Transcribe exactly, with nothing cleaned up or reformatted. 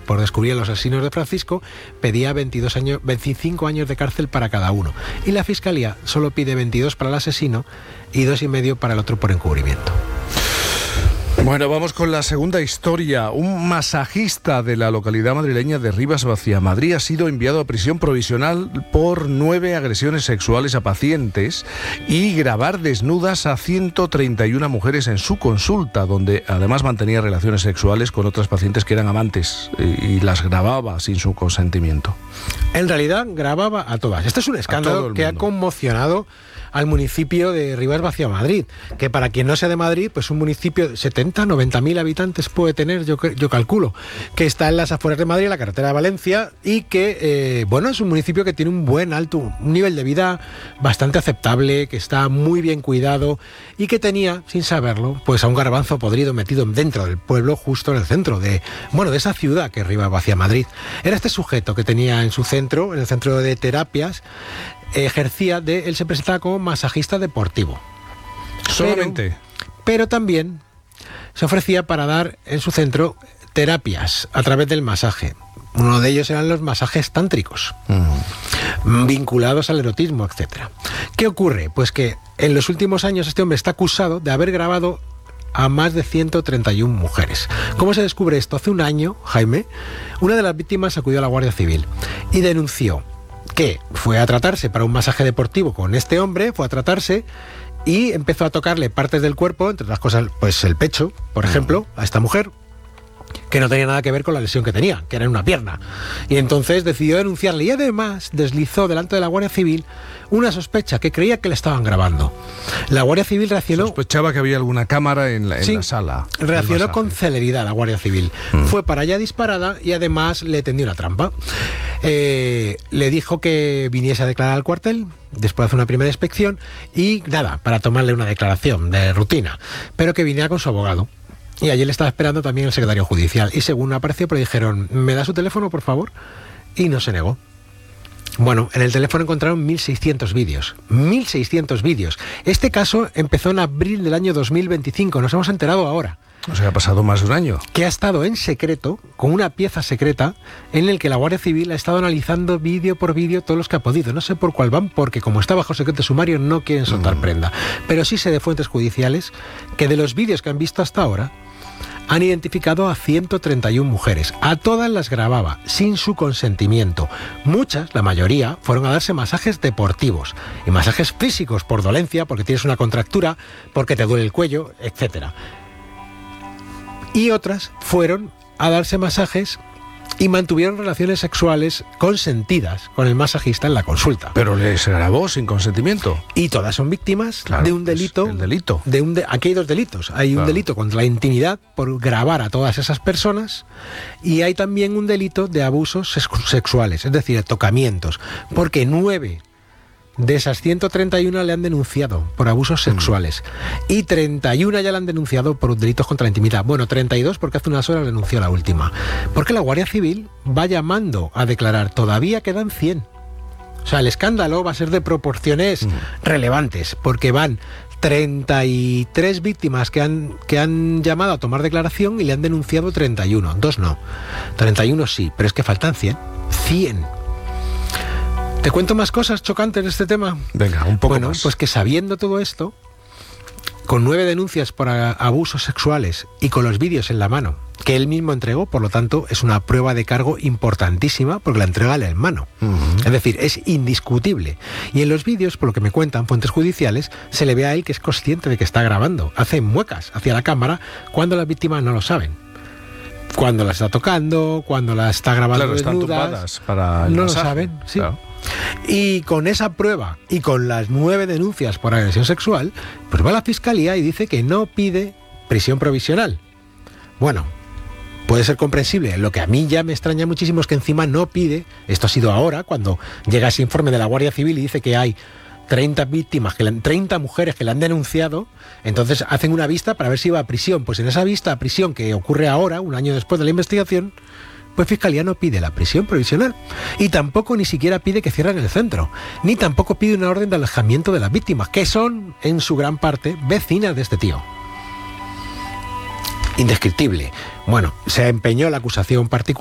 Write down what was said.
por descubrir a los asesinos de Francisco, pedía veintidós años, veinticinco años de cárcel para cada uno. Y la Fiscalía solo pide veintidós para el asesino y dos y medio para el otro por encubrimiento. Bueno, vamos con la segunda historia. Un masajista de la localidad madrileña de Rivas-Vaciamadrid ha sido enviado a prisión provisional por nueve agresiones sexuales a pacientes y grabar desnudas a ciento treinta y una mujeres en su consulta, donde además mantenía relaciones sexuales con otras pacientes que eran amantes y las grababa sin su consentimiento. En realidad grababa a todas. Este es un escándalo que ha conmocionado al municipio de Rivas-Vaciamadrid, que para quien no sea de Madrid, pues un municipio de setenta, noventa mil habitantes puede tener, yo, yo calculo, que está en las afueras de Madrid, en la carretera de Valencia, y que, eh, bueno, es un municipio que tiene un buen alto, un nivel de vida bastante aceptable, que está muy bien cuidado, y que tenía, sin saberlo, pues a un garbanzo podrido metido dentro del pueblo, justo en el centro de, bueno, de esa ciudad que es Rivas-Vaciamadrid. Era este sujeto que tenía en su centro, en el centro de terapias, ejercía de, él se presentaba como masajista deportivo. Solamente. Pero, pero también se ofrecía para dar en su centro terapias a través del masaje. Uno de ellos eran los masajes tántricos, mm. vinculados al erotismo, etcétera. ¿Qué ocurre? Pues que en los últimos años este hombre está acusado de haber grabado a más de ciento treinta y una mujeres. ¿Cómo se descubre esto? Hace un año, Jaime, una de las víctimas acudió a la Guardia Civil y denunció que fue a tratarse para un masaje deportivo con este hombre, fue a tratarse y empezó a tocarle partes del cuerpo, entre otras cosas, pues el pecho, por ejemplo, a esta mujer, que no tenía nada que ver con la lesión que tenía, que era en una pierna. Y entonces decidió denunciarle y además deslizó delante de la Guardia Civil una sospecha que creía que le estaban grabando. La Guardia Civil reaccionó... Sospechaba que había alguna cámara en la, en sí, la sala. Reaccionó con celeridad la Guardia Civil. Mm. Fue para allá disparada y además le tendió una trampa. Eh, le dijo que viniese a declarar al cuartel después de hacer una primera inspección y nada, para tomarle una declaración de rutina, pero que viniera con su abogado. Y allí le estaba esperando también el secretario judicial. Y según apareció, pero dijeron, ¿me da su teléfono, por favor? Y no se negó. Bueno, en el teléfono encontraron mil seiscientos vídeos. mil seiscientos vídeos. Este caso empezó en abril del año dos mil veinticinco. Nos hemos enterado ahora. O sea, ha pasado más de un año. Que ha estado en secreto, con una pieza secreta, en el que la Guardia Civil ha estado analizando vídeo por vídeo todos los que ha podido. No sé por cuál van, porque como está bajo secreto sumario no quieren soltar mm. prenda. Pero sí sé de fuentes judiciales que de los vídeos que han visto hasta ahora, han identificado a ciento treinta y una mujeres. A todas las grababa, sin su consentimiento. Muchas, la mayoría, fueron a darse masajes deportivos y masajes físicos por dolencia, porque tienes una contractura, porque te duele el cuello, etcétera. Y otras fueron a darse masajes y mantuvieron relaciones sexuales consentidas con el masajista en la consulta. Pero les grabó sin consentimiento. Y todas son víctimas claro, de un delito. El delito. De un de, aquí hay dos delitos. Hay claro. un delito contra la intimidad por grabar a todas esas personas y hay también un delito de abusos sexuales, es decir, de tocamientos. Porque nueve de esas ciento treinta y una le han denunciado por abusos sexuales mm. y treinta y una ya le han denunciado por delitos contra la intimidad. Bueno, treinta y dos porque hace unas horas denunció la última. Porque la Guardia Civil va llamando a declarar. Todavía quedan cien. O sea, el escándalo va a ser de proporciones mm. relevantes porque van treinta y tres víctimas que han, que han llamado a tomar declaración y le han denunciado treinta y uno. Dos no. treinta y uno sí, pero es que faltan cien. cien. ¿Te cuento más cosas chocantes de este tema? Venga, un poco bueno, más. Pues que sabiendo todo esto, con nueve denuncias por abusos sexuales y con los vídeos en la mano, que él mismo entregó, por lo tanto, es una prueba de cargo importantísima porque la entrega él en mano. Uh-huh. Es decir, es indiscutible. Y en los vídeos, por lo que me cuentan fuentes judiciales, se le ve a él que es consciente de que está grabando. Hace muecas hacia la cámara cuando las víctimas no lo saben. Cuando la está tocando, cuando la está grabando claro, desnudas, están tumbadas para el no masaje. Lo saben, sí. Claro. Y con esa prueba y con las nueve denuncias por agresión sexual, pues va a la Fiscalía y dice que no pide prisión provisional. Bueno, puede ser comprensible. Lo que a mí ya me extraña muchísimo es que encima no pide, esto ha sido ahora, cuando llega ese informe de la Guardia Civil y dice que hay treinta víctimas, que le, treinta mujeres que le han denunciado, entonces hacen una vista para ver si va a prisión. Pues en esa vista a prisión que ocurre ahora, un año después de la investigación, pues Fiscalía no pide la prisión provisional y tampoco ni siquiera pide que cierren el centro, ni tampoco pide una orden de alejamiento de las víctimas, que son, en su gran parte, vecinas de este tío. Indescriptible. Bueno, se empeñó la acusación particular.